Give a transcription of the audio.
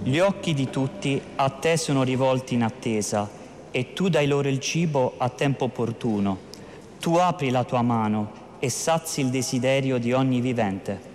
Gli occhi di tutti a te sono rivolti in attesa e tu dai loro il cibo a tempo opportuno. Tu apri la tua mano e sazi il desiderio di ogni vivente.